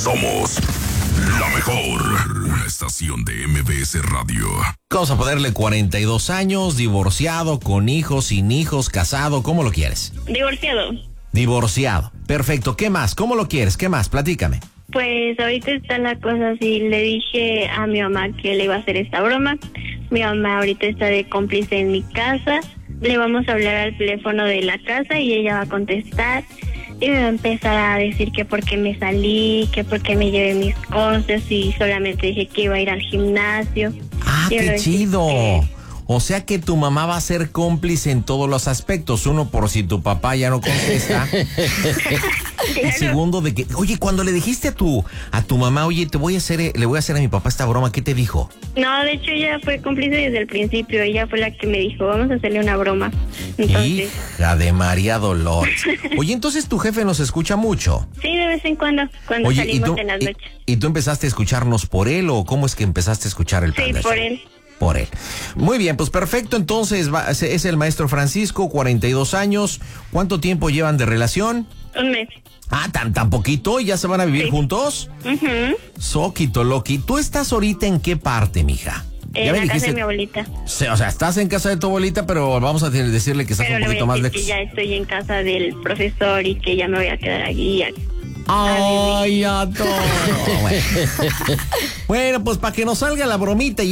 Somos la mejor estación de MBS Radio. Vamos a ponerle 42 años, divorciado, con hijos, sin hijos, casado, ¿cómo lo quieres? Divorciado. Divorciado. Perfecto. ¿Qué más? ¿Cómo lo quieres? ¿Qué más? Platícame. Pues ahorita está la cosa así. Le dije a mi mamá que le iba a hacer esta broma. Mi mamá ahorita está de cómplice en mi casa. Le vamos a hablar al teléfono de la casa y ella va a contestar. Y me va a empezar a decir que por qué me salí, que por qué me llevé mis cosas y solamente dije que iba a ir al gimnasio. ¡Ah, Y qué chido! O sea que tu mamá va a ser cómplice en todos los aspectos. Uno, por si tu papá ya no contesta. Y segundo, de que, oye, cuando le dijiste a tu mamá, oye, le voy a hacer a mi papá esta broma, ¿qué te dijo? No, de hecho ella fue cómplice desde el principio. Ella fue la que me dijo, vamos a hacerle una broma. Entonces, hija de María Dolores. Oye, entonces tu jefe nos escucha mucho. sí, de vez en cuando salimos en las noches. ¿Y tú empezaste a escucharnos por él o cómo es que empezaste a escuchar el Sí, plan? por él. Por él. Muy bien, pues perfecto. Entonces es el maestro Francisco, 42 años. ¿Cuánto tiempo llevan de relación? Un mes. Ah, tan poquito. ¿Y ya se van a vivir juntos? Soquito Loki. ¿Tú estás ahorita en qué parte, mija? En la casa de mi abuelita. Sí, o sea, estás en casa de tu abuelita, pero vamos a decirle que estás Pero un poquito más lejos. que ya estoy en casa del profesor y que ya me voy a quedar aquí. Ay, a todo. Bueno, pues para que nos salga la bromita y